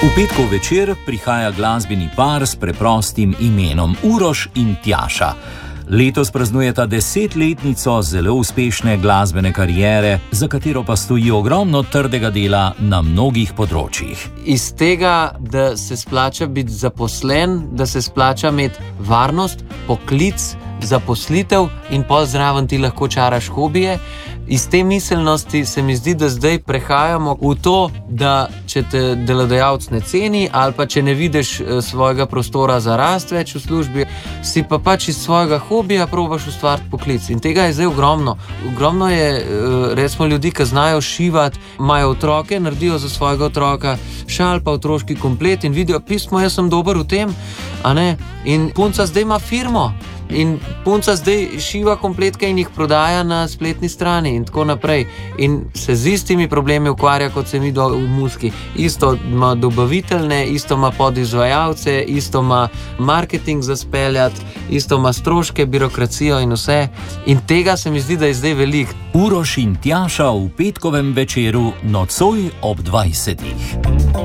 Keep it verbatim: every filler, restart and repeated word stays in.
V petkov večer prihaja glasbeni par s preprostim imenom Uroš in Tjaša. Letos praznujeta desetletnico zelo uspešne glasbene kariere, za katero pa stoji ogromno trdega dela na mnogih področjih. Iz tega, da se splača biti zaposlen, da se splača imeti varnost, poklic, zaposlitev in pol zraven ti lahko čaraš hobije. Iz te miselnosti se mi zdi, da zdaj prehajamo v to, da če te delodajalec ne ceni ali pa če ne vidiš svojega prostora za rast več v službi, si pa pač iz svojega hobija probaš ustvariti poklic. In tega je zdaj ogromno. Ogromno je, recimo, ljudi, ki znajo šivati, imajo otroke, naredijo za svojega otroka šal pa otroški komplet in vidijo pismo, jaz sem dober v tem, a ne? In punca zdaj ima firmo. In punca zdaj šiva kompletke in jih prodaja na spletni strani in tako naprej. In se z istimi problemi ukvarja, kot se mi do v muziki. Isto ima dobaviteljne, isto ima podizvajalce, isto ima marketing za speljati, isto ima stroške, birokracijo in vse. In tega se mi zdi, da je zdaj veliko. Uroš in Tjaša v petkovem večeru nocoj ob dvajsetih.